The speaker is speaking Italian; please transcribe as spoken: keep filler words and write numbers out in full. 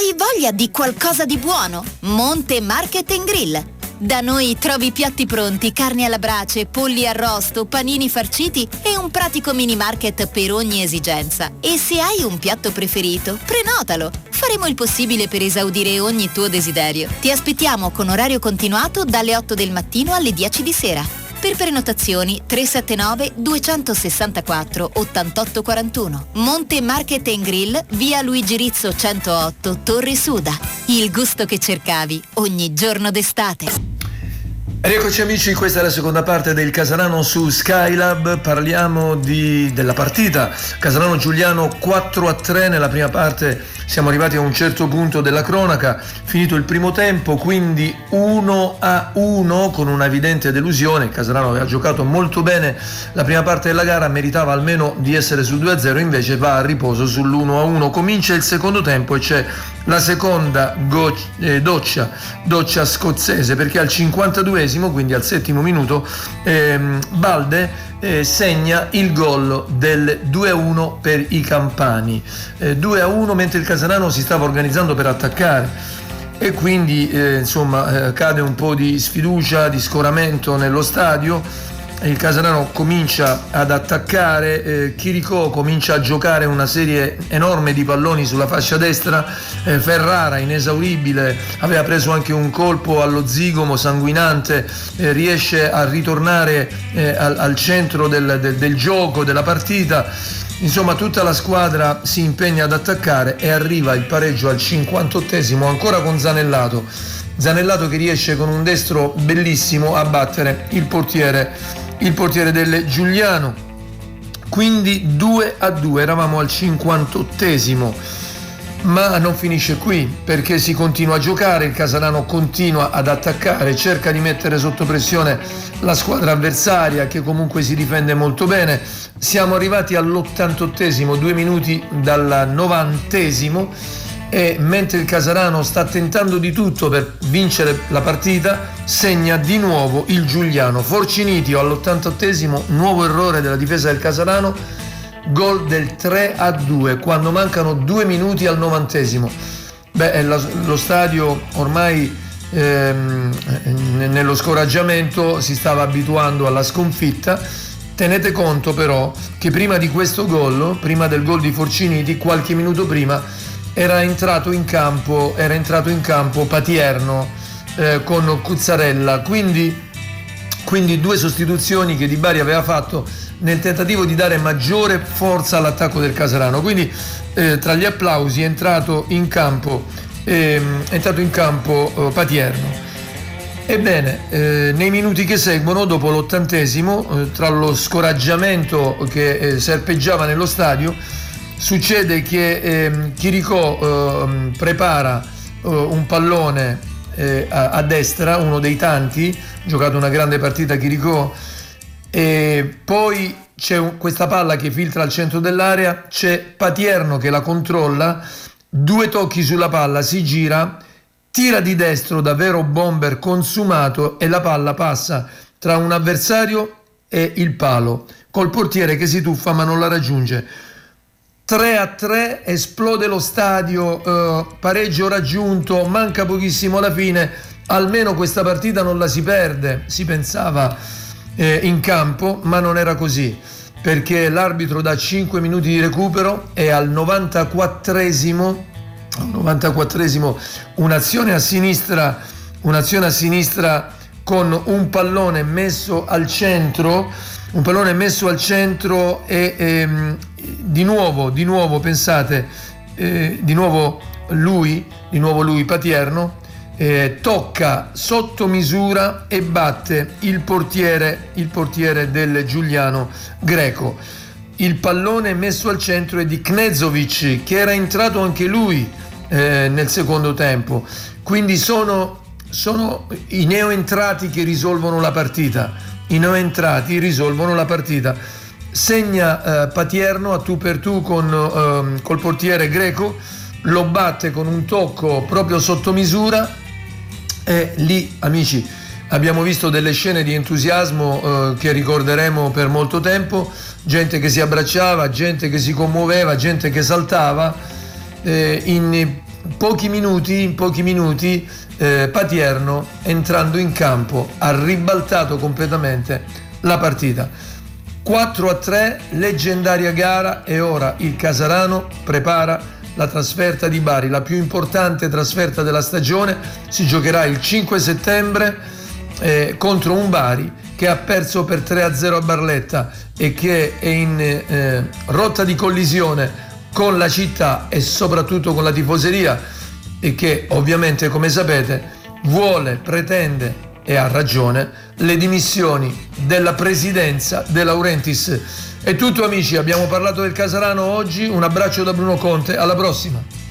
Hai voglia di qualcosa di buono? Monte Market and Grill. Da noi trovi piatti pronti, carni alla brace, polli arrosto, panini farciti e un pratico mini market per ogni esigenza. E se hai un piatto preferito, prenotalo. Faremo il possibile per esaudire ogni tuo desiderio. Ti aspettiamo con orario continuato dalle otto del mattino alle dieci di sera. Per prenotazioni tre sette nove due sei quattro ottantotto quarantuno. Monte Market and Grill, via Luigi Rizzo centootto, Torre Suda. Il gusto che cercavi ogni giorno d'estate. Eccoci amici, questa è la seconda parte del Casarano su Skylab. Parliamo di, della partita Casarano Giuliano quattro a tre. Nella prima parte siamo arrivati a un certo punto della cronaca, finito il primo tempo, quindi uno a uno con una evidente delusione. Casarano aveva giocato molto bene la prima parte della gara, meritava almeno di essere sul due a zero, invece va a riposo sull'uno a uno. Comincia il secondo tempo e c'è la seconda go- eh, doccia doccia scozzese, perché al cinquantaduesimo, quindi al settimo minuto, ehm, Balde eh, segna il gol del due a uno per i campani. eh, due a uno mentre il Casarano si stava organizzando per attaccare, e quindi eh, insomma eh, cade un po' di sfiducia, di scoramento nello stadio. Il Casarano comincia ad attaccare, eh, Chiricò comincia a giocare una serie enorme di palloni sulla fascia destra, eh, Ferrara inesauribile, aveva preso anche un colpo allo zigomo sanguinante, eh, riesce a ritornare eh, al, al centro del, del, del gioco, della partita. Insomma, tutta la squadra si impegna ad attaccare e arriva il pareggio al cinquantottesimo, ancora con Zanellato. Zanellato che riesce con un destro bellissimo a battere il portiere il portiere del Giuliano. Quindi due a due, eravamo al cinquantottesimo, ma non finisce qui, perché si continua a giocare, il Casarano continua ad attaccare, cerca di mettere sotto pressione la squadra avversaria, che comunque si difende molto bene. Siamo arrivati all'ottantottesimo, due minuti dal novantesimo, e mentre il Casarano sta tentando di tutto per vincere la partita, segna di nuovo il Giuliano. Forcinitio all'ottantottesimo, nuovo errore della difesa del Casarano, gol del tre a due quando mancano due minuti al novantesimo. Beh, lo, lo stadio ormai ehm, nello scoraggiamento si stava abituando alla sconfitta. Tenete conto però che prima di questo gol, prima del gol di Forciniti, qualche minuto prima era entrato in campo era entrato in campo Patierno eh, con Cuzzarella, quindi, quindi due sostituzioni che Di Bari aveva fatto nel tentativo di dare maggiore forza all'attacco del Casarano. Quindi eh, tra gli applausi è entrato in campo eh, è entrato in campo eh, Patierno. Ebbene, eh, nei minuti che seguono, dopo l'ottantesimo, eh, tra lo scoraggiamento che eh, serpeggiava nello stadio, succede che eh, Chiricò eh, prepara eh, un pallone eh, a, a destra, uno dei tanti, giocato una grande partita Chiricò, e poi c'è un, questa palla che filtra al centro dell'area, c'è Patierno che la controlla, due tocchi sulla palla, si gira, tira di destro da vero bomber consumato e la palla passa tra un avversario e il palo, col portiere che si tuffa ma non la raggiunge. tre a tre, esplode lo stadio, eh, pareggio raggiunto, manca pochissimo alla fine, almeno questa partita non la si perde, si pensava eh, in campo, ma non era così, perché l'arbitro dà cinque minuti di recupero e al novantaquattresimo, al novantaquattresimo un'azione a sinistra, un'azione a sinistra con un pallone messo al centro, un pallone messo al centro e ehm, di nuovo, di nuovo pensate, eh, di nuovo lui, di nuovo lui Patierno, eh, tocca sotto misura e batte il portiere, il portiere del Giuliano Greco. Il pallone messo al centro è di Knezovic, che era entrato anche lui eh, nel secondo tempo. Quindi sono, sono i neoentrati che risolvono la partita. I neoentrati risolvono la partita. Segna eh, Patierno a tu per tu con eh, col portiere Greco, lo batte con un tocco proprio sotto misura, e lì, amici, abbiamo visto delle scene di entusiasmo eh, che ricorderemo per molto tempo, gente che si abbracciava, gente che si commuoveva, gente che saltava. Eh, in pochi minuti, in pochi minuti eh, Patierno, entrando in campo, ha ribaltato completamente la partita. quattro a tre, leggendaria gara, e ora il Casarano prepara la trasferta di Bari, la più importante trasferta della stagione. Si giocherà il cinque settembre eh, contro un Bari che ha perso per tre a zero a Barletta e che è in eh, rotta di collisione con la città e soprattutto con la tifoseria, e che ovviamente, come sapete, vuole, pretende e ha ragione le dimissioni della presidenza De Laurentiis. È tutto, amici, abbiamo parlato del Casarano oggi. Un abbraccio da Bruno Conte, alla prossima.